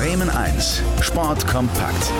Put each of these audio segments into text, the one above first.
Bremen 1, Sport kompakt.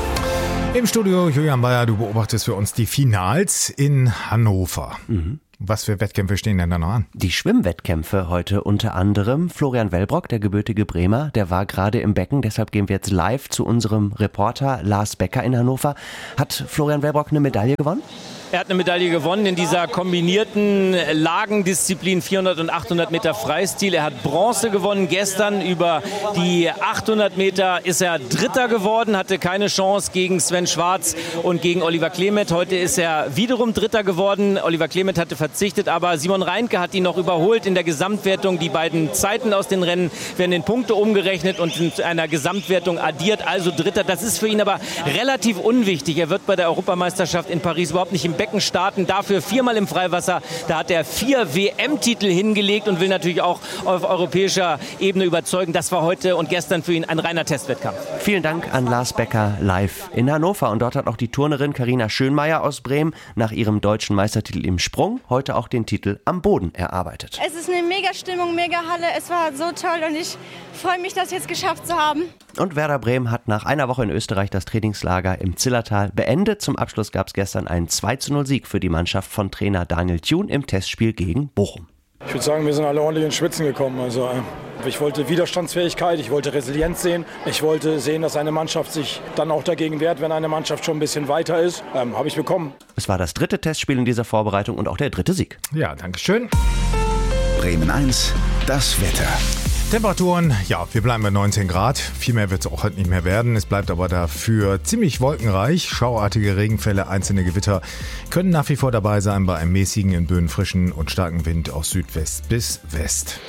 Im Studio Julian Bayer, du beobachtest für uns die Finals in Hannover. Was für Wettkämpfe stehen denn da noch an? Die Schwimmwettkämpfe heute unter anderem. Florian Wellbrock, der gebürtige Bremer, der war gerade im Becken. Deshalb gehen wir jetzt live zu unserem Reporter Lars Becker in Hannover. Hat Florian Wellbrock eine Medaille gewonnen? Er hat eine Medaille gewonnen in dieser kombinierten Lagendisziplin 400 und 800 Meter Freistil. Er hat Bronze gewonnen. Gestern über die 800 Meter ist er Dritter geworden, hatte keine Chance gegen Sven Schwarz und gegen Oliver Klemet. Heute ist er wiederum Dritter geworden. Oliver Klemet hatte verzichtet, aber Simon Reinke hat ihn noch überholt in der Gesamtwertung. Die beiden Zeiten aus den Rennen werden in Punkte umgerechnet und in einer Gesamtwertung addiert, also Dritter. Das ist für ihn aber relativ unwichtig. Er wird bei der Europameisterschaft in Paris überhaupt nicht im Becken starten, dafür 4-mal im Freiwasser. Da hat er 4 WM-Titel hingelegt und will natürlich auch auf europäischer Ebene überzeugen. Das war heute und gestern für ihn ein reiner Testwettkampf. Vielen Dank an Lars Becker live in Hannover. Und dort hat auch die Turnerin Carina Schönmeier aus Bremen nach ihrem deutschen Meistertitel im Sprung heute auch den Titel am Boden erarbeitet. Es ist eine mega Stimmung, mega Halle. Es war so toll und ich freue mich, das jetzt geschafft zu haben. Und Werder Bremen hat nach einer Woche in Österreich das Trainingslager im Zillertal beendet. Zum Abschluss gab es gestern einen 2:0-Sieg für die Mannschaft von Trainer Daniel Thun im Testspiel gegen Bochum. Ich würde sagen, wir sind alle ordentlich ins Schwitzen gekommen. Also, ich wollte Widerstandsfähigkeit, ich wollte Resilienz sehen. Ich wollte sehen, dass eine Mannschaft sich dann auch dagegen wehrt, wenn eine Mannschaft schon ein bisschen weiter ist. Habe ich bekommen. Es war das 3. Testspiel in dieser Vorbereitung und auch der 3. Sieg. Ja, danke schön. Bremen 1, das Wetter. Temperaturen, ja, wir bleiben bei 19 Grad. Viel mehr wird es auch heute nicht mehr werden. Es bleibt aber dafür ziemlich wolkenreich. Schauartige Regenfälle, einzelne Gewitter können nach wie vor dabei sein bei einem mäßigen, in Böen frischen und starken Wind aus Südwest bis West.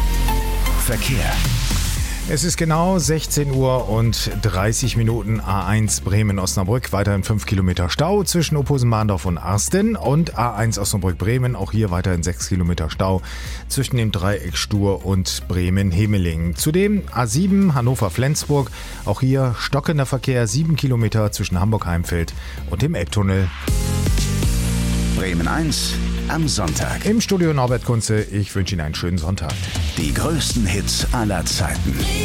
Verkehr. Es ist genau 16 Uhr und 30 Minuten. A1 Bremen-Osnabrück, weiterhin 5 Kilometer Stau zwischen Opposen-Bahndorf und Arsten, und A1 Osnabrück-Bremen, auch hier weiterhin 6 Kilometer Stau zwischen dem Dreieck Stur und Bremen-Hemeling. Zudem A7 Hannover-Flensburg, auch hier stockender Verkehr, 7 Kilometer zwischen Hamburg-Heimfeld und dem Elbtunnel. Bremen 1 am Sonntag. Im Studio Norbert Kunze, ich wünsche Ihnen einen schönen Sonntag. Die größten Hits aller Zeiten.